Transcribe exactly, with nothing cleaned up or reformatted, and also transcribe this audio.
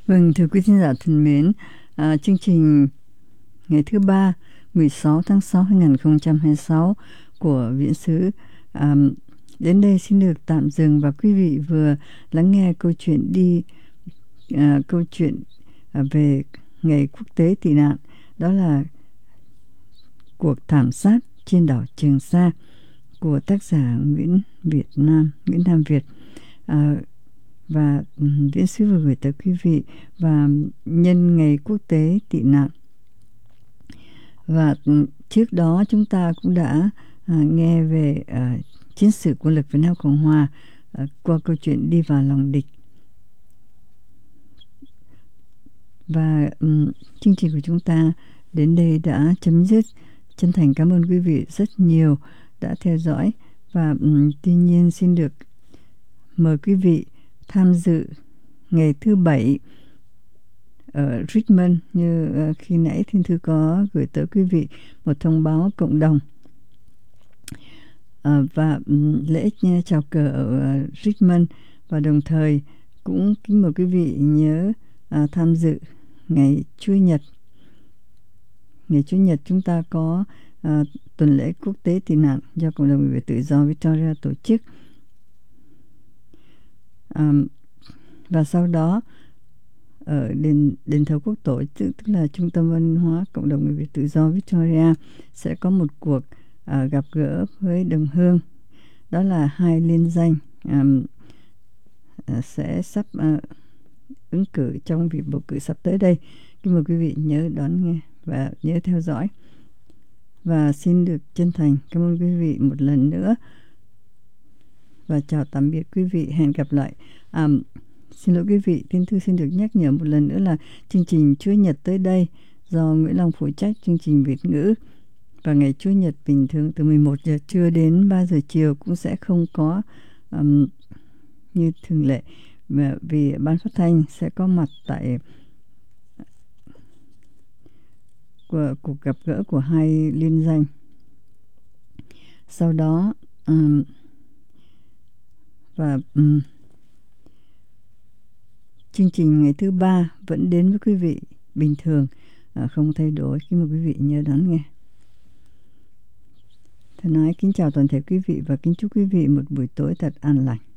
Vâng, thưa quý thính giả thân mến, à, chương trình ngày thứ ba, mười sáu tháng sáu hai nghìn không trăm hai mươi sáu của Viễn Xứ à, đến đây xin được tạm dừng, và quý vị vừa lắng nghe câu chuyện đi à, câu chuyện à, về ngày quốc tế tị nạn, đó là cuộc thảm sát trên đảo Trường Sa của tác giả Nguyễn Việt Nam Nguyễn Nam Việt. À, và Viễn Xứ vừa gửi tới quý vị và nhân ngày quốc tế tị nạn. Và trước đó chúng ta cũng đã à, nghe về à, chiến sự quân lực Việt Nam Cộng Hòa à, qua câu chuyện Đi vào lòng địch. Và um, chương trình của chúng ta đến đây đã chấm dứt. Chân thành cảm ơn quý vị rất nhiều đã theo dõi, và um, tuy nhiên xin được mời quý vị tham dự ngày thứ bảy ở Richmond, như uh, khi nãy Thiên Thư có gửi tới quý vị một thông báo cộng đồng. Uh, và um, lễ chào cờ ở uh, Richmond, và đồng thời cũng kính mời quý vị nhớ uh, tham dự ngày Chủ nhật. Ngày Chủ nhật chúng ta có uh, tuần lễ quốc tế tị nạn do cộng đồng người Việt tự do Victoria tổ chức. Um, và sau đó ở đền đền thờ Quốc Tổ, tức, tức là trung tâm văn hóa cộng đồng người Việt tự do Victoria, sẽ có một cuộc uh, gặp gỡ với đồng hương. Đó là hai liên danh um, uh, sẽ sắp uh, ứng cử trong việc bầu cử sắp tới đây. Kính mời quý vị nhớ đón nghe và nhớ theo dõi. Và xin được chân thành cảm ơn quý vị một lần nữa, và chào tạm biệt quý vị, hẹn gặp lại. À, xin lỗi quý vị, Thiên Thư xin được nhắc nhở một lần nữa là chương trình Chúa Nhật tới đây do Nguyễn Long phụ trách chương trình Việt ngữ, và ngày Chúa Nhật bình thường từ mười một giờ trưa đến ba giờ chiều cũng sẽ không có um, như thường lệ, vì ban phát thanh sẽ có mặt tại của cuộc gặp gỡ của hai liên danh. Sau đó um, và um, chương trình ngày thứ ba vẫn đến với quý vị bình thường, à, không thay đổi. Kính mời quý vị nhớ đón nghe. Thân ái kính chào toàn thể quý vị và kính chúc quý vị một buổi tối thật an lành.